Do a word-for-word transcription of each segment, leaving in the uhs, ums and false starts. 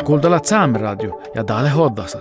Kuuntelat Saameradio ja täällä hoddasat.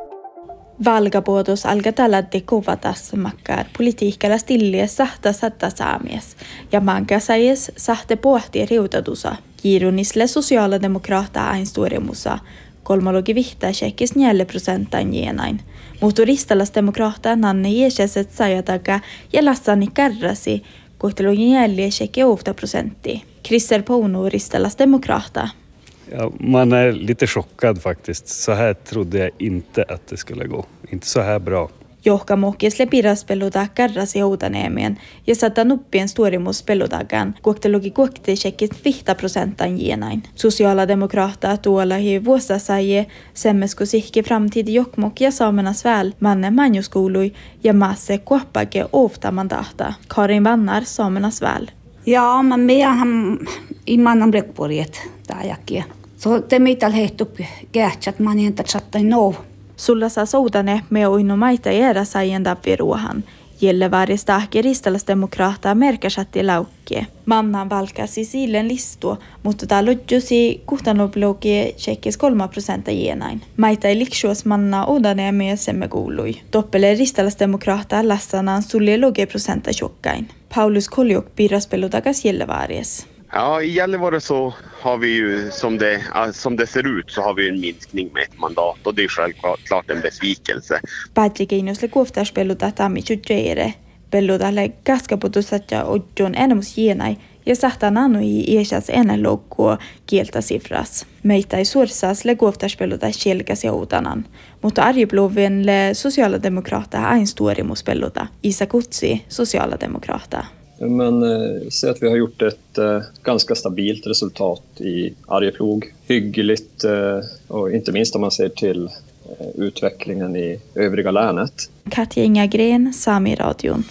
Valgapuotos alkaa tällä kuvatas makkar politiikalla stillies sahta satta saamies ja manka säies sahte pohti riutatusa. Kiirunisle sosiaalidemokraattaa ainstuorimusa kolmalogi vihtaa tjekkis neljä prosentan jenain. Mutta ristalasdemokraattaa nanne iäsäset sajataka ja lassani kärrasi kohtelogi neljä tjekki ofta prosentti. Christer Pouno ristalasdemokraattaa. Ja, man är lite chockad faktiskt. Så här trodde jag inte att det skulle gå. Inte så här bra. Johka mohkisle piraspelluta karrasi Houtaniemen ja sata nuppien stuorimus spellutakan kuoktelogi kuokte tjekkit vihta prosentan jenain. Sosiaalidemokraattaa tuolla hi vuosasaje semmesku sihki framtid Jokkmokk ja Samernas väl manne manjuskuului ja maasse kuoppake ofta mandahta. Karin Vannar, Samernas väl. Ja, men meidän imanan blekpurjet täjäkin. Så det mital heittu kähtsät manjenta chattai no. Sulla saa soudane me oinu maita jäädä saien davviruohan. Jälle varista ristalasdemokraattaa merkasatti laukkie. Mannan valkasi siilen listua, mutta tää lodjusi kuhtanoblogie tjekkis kolma prosenta jenain. Maita ei liksuas manna odane myösemme kuului. Toppele ristalasdemokraattaa lassanaan sulle loge prosenta tjokkain. Paulus Koljok piraspelutakas Gällivares. Ja, i Gällivare så har vi ju, som det, som det ser ut, så har vi en minskning med ett mandat och det är självklart en besvikelse. Päätlikeinnosle kuoftaspeluta tammi tjutjeire. Pelutalle kaskaputusatja odjon enemus jenai ja sahtan annui iäsäs ennen loukkuo kieltä sifras. Meitä ei suorsasle kuoftaspeluta kjelkäs ja uutanan, mutta arjeplovenle sosiaalidemokraattaa ainstuorimus peluta. Isa Kutsi, sosiaalidemokraattaa. Men eh, se att vi har gjort ett eh, ganska stabilt resultat i Arjeplog. Hyggligt eh, och inte minst om man ser till eh, utvecklingen i övriga länet. Katja Inga-Gren, Saami-radion.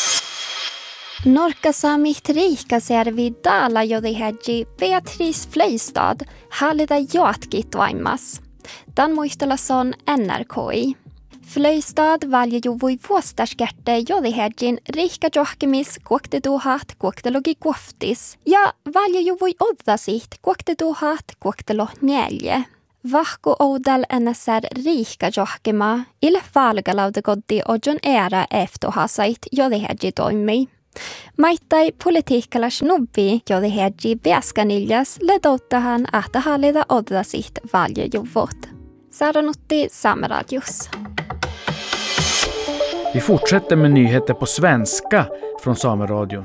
Norkasaamit riikasjärvi Dala jodihädji Beatrice Flöystad hallita jatkit vaimas. Dan muistelasson N R K I. Flöystad valje ju voi vuostaskätte jodihädjin riikka johkemis kuoktetuhat kuoktelogi kuoftis ja valje ju voi oddasiht kuoktetuhat kuoktelo neljä. Vahko oudal N S R riikka johkema ille valgalaudekoddi ojon era eftohasait jodihädji toimii. Maittai politiikkalas nubbi jodihädji beaskaniljas ledouttahan ahta hallita oddasiht valje juvot. Saranutti Sameradios. Vi fortsätter med nyheter på svenska från Sameradion.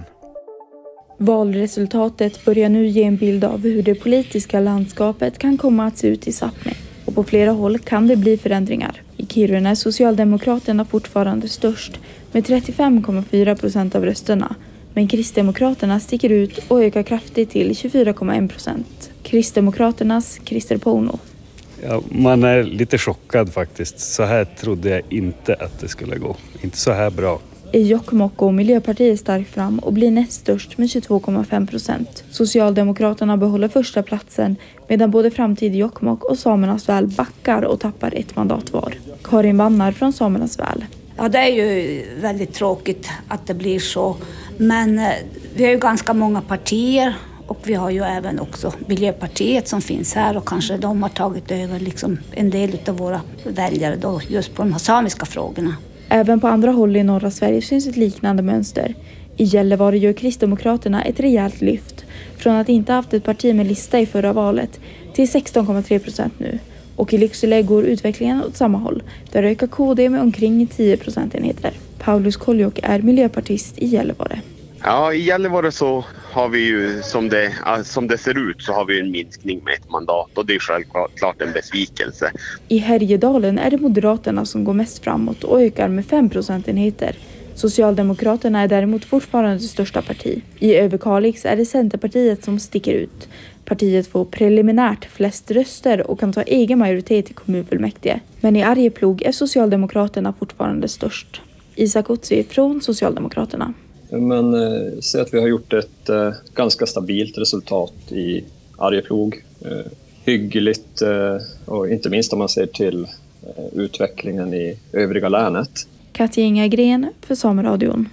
Valresultatet börjar nu ge en bild av hur det politiska landskapet kan komma att se ut i Sápmi. Och på flera håll kan det bli förändringar. I Kiruna är Socialdemokraterna fortfarande störst med trettiofem komma fyra procent av rösterna. Men Kristdemokraterna sticker ut och ökar kraftigt till tjugofyra komma en procent. Kristdemokraternas Christer Pouno. Ja, man är lite chockad faktiskt. Så här trodde jag inte att det skulle gå. Inte så här bra. I Jokkmokk går Miljöpartiet starkt fram och blir näst störst med tjugotvå komma fem procent. Socialdemokraterna behåller första platsen medan både Framtid Jokkmokk och Samernas väl backar och tappar ett mandat var. Karin Vannar från Samernas väl. Ja, det är ju väldigt tråkigt att det blir så. Men eh, vi har ju ganska många partier. Och vi har ju även också Miljöpartiet som finns här och kanske de har tagit över liksom en del av våra väljare då just på de här samiska frågorna. Även på andra håll i norra Sverige syns ett liknande mönster. I Gällivare gör Kristdemokraterna ett rejält lyft från att inte haft ett parti med lista i förra valet till sexton komma tre procent nu. Och i Lycksele går utvecklingen åt samma håll. Där ökar K D med omkring tio procentenheter. Paulus Koljok är miljöpartist i Gällivare. Ja, i Gällivare så har vi ju, som det, som det ser ut, så har vi en minskning med ett mandat och det är självklart en besvikelse. I Härjedalen är det Moderaterna som går mest framåt och ökar med fem procentenheter. Socialdemokraterna är däremot fortfarande det största parti. I Överkalix är det Centerpartiet som sticker ut. Partiet får preliminärt flest röster och kan ta egen majoritet i kommunfullmäktige. Men i Arjeplog är Socialdemokraterna fortfarande störst. Isa Kutsi från Socialdemokraterna. Men eh, se att vi har gjort ett eh, ganska stabilt resultat i Arjeplog. Eh, hyggligt eh, och inte minst om man ser till eh, utvecklingen i övriga länet. Katja Inga-Gren för Sameradion.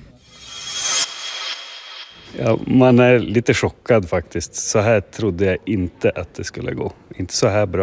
Ja, man är lite chockad faktiskt. Så här trodde jag inte att det skulle gå. Inte så här bra.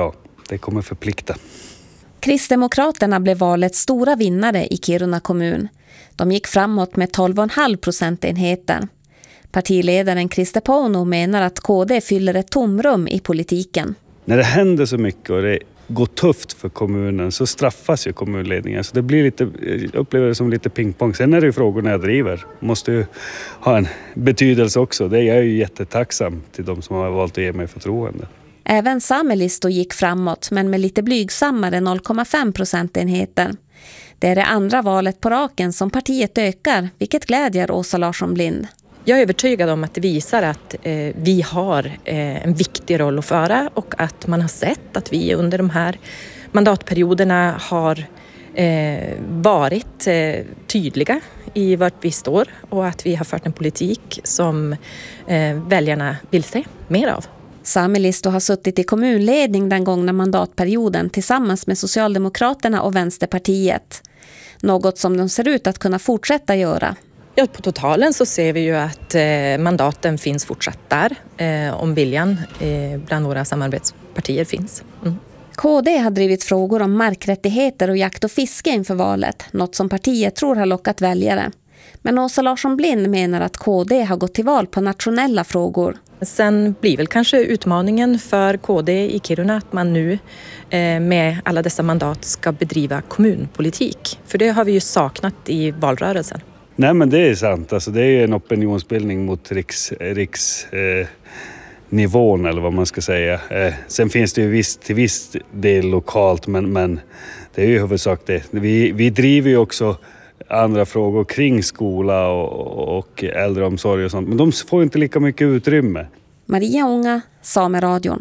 det kommer förplikta. Kristdemokraterna blev valets stora vinnare i Kiruna kommun. De gick framåt med tolv komma fem procentenheter. Partiledaren Christer Pauno menar att K D fyller ett tomrum i politiken. När det händer så mycket och det går tufft för kommunen så straffas ju kommunledningen. Så det blir lite, jag upplever det som lite pingpong. Sen är det ju frågorna jag driver. Måste ju ha en betydelse också. Det är jag ju jättetacksam till de som har valt att ge mig förtroende. Även Samelisto gick framåt, men med lite blygsammare noll komma fem procentenheter. Det är det andra valet på raken som partiet ökar, vilket glädjer Åsa Larsson Blind. Jag är övertygad om att det visar att eh, vi har eh, en viktig roll att föra och att man har sett att vi under de här mandatperioderna har eh, varit eh, tydliga i vart vi står och att vi har fört en politik som eh, väljarna vill se mer av. Samelisto har suttit i kommunledning den gångna mandatperioden tillsammans med Socialdemokraterna och Vänsterpartiet. Något som de ser ut att kunna fortsätta göra. Ja, på totalen så ser vi ju att eh, mandaten finns fortsatt där, eh, om viljan eh, bland våra samarbetspartier finns. Mm. K D har drivit frågor om markrättigheter och jakt och fiske inför valet, något som partiet tror har lockat väljare. Men Åsa Larsson Blind menar att K D har gått till val på nationella frågor. Sen blir väl kanske utmaningen för K D i Kiruna att man nu eh, med alla dessa mandat ska bedriva kommunpolitik. För det har vi ju saknat i valrörelsen. Nej, men det är sant. Alltså, det är en opinionsbildning mot riks, riks eh, nivån eller vad man ska säga. Eh, sen finns det ju viss, till viss del lokalt, men, men det är ju huvudsak det. Vi, vi driver ju också andra frågor kring skola och, och äldreomsorg och sånt, men de får inte lika mycket utrymme. Maria Unga, Sameradion.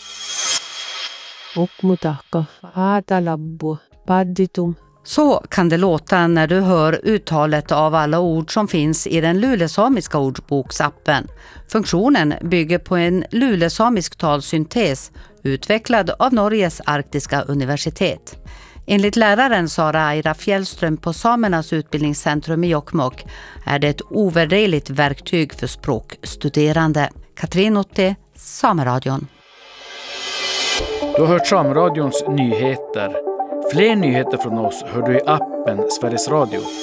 Så kan det låta när du hör uttalet av alla ord som finns i den lulesamiska ordboksappen. Funktionen bygger på en lulesamisk talsyntes utvecklad av Norges arktiska universitet. Enligt läraren Sara Aira Fjällström på Samernas utbildningscentrum i Jokkmokk är det ett ovärderligt verktyg för språkstuderande. Katrin Otte, Sameradion. Du har hört Sameradions nyheter. Fler nyheter från oss hör du i appen Sveriges Radio.